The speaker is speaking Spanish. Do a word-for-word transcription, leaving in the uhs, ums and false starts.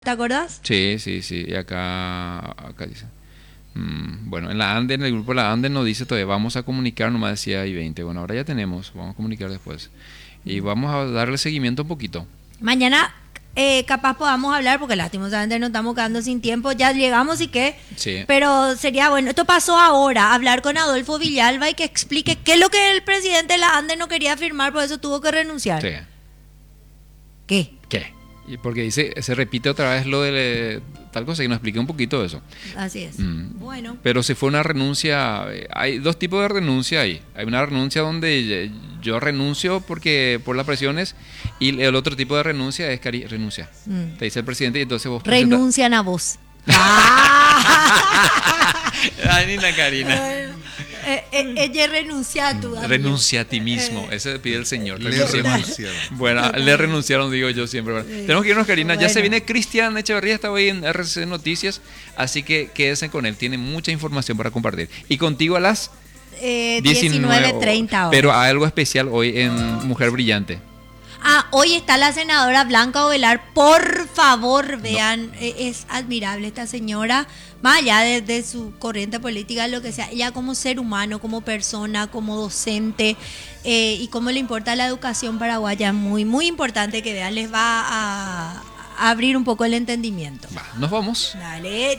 ¿Te acordás? Sí, sí, sí. Y acá, acá dice. Mm, bueno, en la ANDE, en el grupo de la ANDE nos dice todavía, vamos a comunicar, nomás decía I veinte. Bueno, ahora ya tenemos, vamos a comunicar después. Y vamos a darle seguimiento un poquito. Mañana eh, capaz podamos hablar, porque lastimosamente nos estamos quedando sin tiempo. Ya llegamos y qué. Sí. Pero sería bueno, esto pasó ahora, hablar con Adolfo Villalba y que explique qué es lo que el presidente de la ANDE no quería firmar, por eso tuvo que renunciar. Sí. ¿Qué? ¿Qué? Y porque dice, se repite otra vez lo de eh, tal cosa, que nos explique un poquito eso. Así es. Mm. Bueno. Pero si fue una renuncia, eh, hay dos tipos de renuncia ahí. Hay una renuncia donde yo renuncio porque por las presiones, y el otro tipo de renuncia es cari renuncia. Mm. Te dice el presidente y entonces vos Renuncian a vos. Ay, ni la Karina. Eh, eh, ella renuncia a tu Renuncia a ti mismo, ese pide el Señor. Le Renunciemos. renunciaron. Bueno, le renunciaron, digo yo siempre. Bueno, tenemos que irnos, Karina. Bueno. Ya se viene Cristian Echeverría, está hoy en R C C Noticias, así que quédense con él, tiene mucha información para compartir. Y contigo a las eh, diecinueve diecinueve treinta horas. Pero hay algo especial hoy en Mujer Brillante. Ah, hoy está la senadora Blanca Ovelar. Por favor, vean, eh, es admirable esta señora, más allá de, de su corriente política, lo que sea, ella como ser humano, como persona, como docente, eh, y cómo le importa la educación paraguaya, muy, muy importante que vean, les va a, a abrir un poco el entendimiento. Va, nos vamos. Dale.